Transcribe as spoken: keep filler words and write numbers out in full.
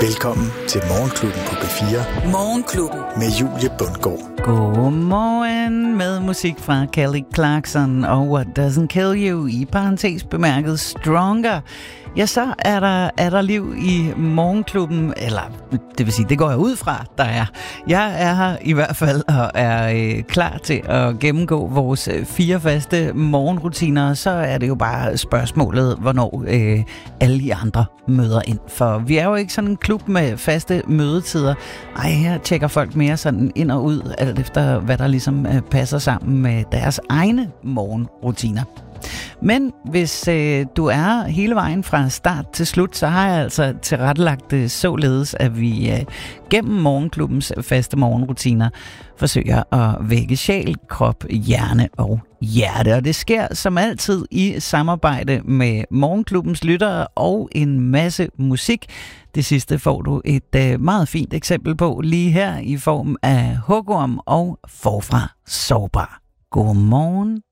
Velkommen til Morgenklubben på B fire. Morgenklubben. Med Julie Bundgaard. Godmorgen med musik fra Kelly Clarkson og What Doesn't Kill You, i parentes bemærket Stronger. Ja, så er der, er der liv i Morgenklubben, eller det vil sige, det går jeg ud fra, der er. Jeg er her i hvert fald og er øh, klar til at gennemgå vores fire faste morgenrutiner. Så er det jo bare spørgsmålet, hvornår øh, alle de andre møder ind. For vi er jo ikke sådan en klub med faste mødetider. Ej, her tjekker folk mere sådan ind og ud, alt efter hvad der ligesom øh, passer sammen med deres egne morgenrutiner. Men hvis øh, du er hele vejen fra start til slut, så har jeg altså tilrettelagt det således, at vi øh, gennem Morgenklubbens faste morgenrutiner forsøger at vække sjæl, krop, hjerne og hjerte. Og det sker som altid i samarbejde med Morgenklubbens lyttere og en masse musik. Det sidste får du et øh, meget fint eksempel på lige her i form af Hugorm og Forfra Sårbar. God morgen.